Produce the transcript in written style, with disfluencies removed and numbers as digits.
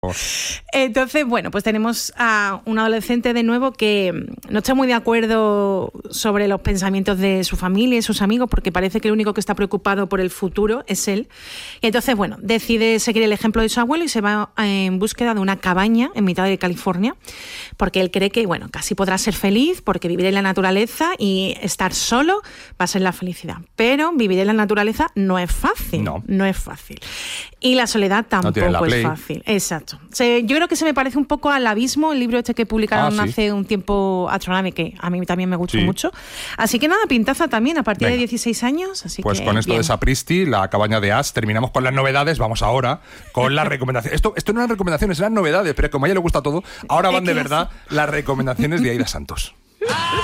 Entonces, bueno, pues tenemos a un adolescente de nuevo que no está muy de acuerdo sobre los pensamientos de su familia y sus amigos, porque parece que el único que está preocupado por el futuro es él. Y entonces, bueno, decide seguir el ejemplo de su abuelo y se va en búsqueda de una cabaña en mitad de California, porque él cree que, bueno, casi podrá ser feliz, porque vivir en la naturaleza y estar solo va a ser la felicidad. Pero vivir en la naturaleza no es fácil. No es fácil. Y la soledad tampoco es fácil. Exacto. Yo creo que se me parece un poco al Abismo, el libro este que publicaron hace un tiempo, Astronave, que a mí también me gustó mucho. Así que nada, pintaza también a partir de 16 años. Así pues que, con esto bien. de Sapristi, la cabaña de Ash, terminamos con las novedades. Vamos ahora con las recomendaciones. Esto no eran recomendaciones, eran novedades, pero como a ella le gusta todo, ahora van de verdad las recomendaciones de Aida Santos.